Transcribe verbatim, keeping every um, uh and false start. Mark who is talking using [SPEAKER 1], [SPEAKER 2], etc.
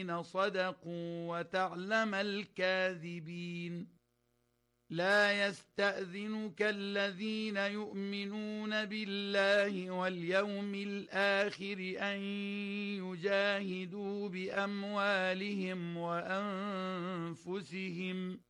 [SPEAKER 1] صدقوا وتعلم الكاذبين. لا يستأذنك الذين يؤمنون بالله واليوم الآخر أن يجاهدوا بأموالهم وأنفسهم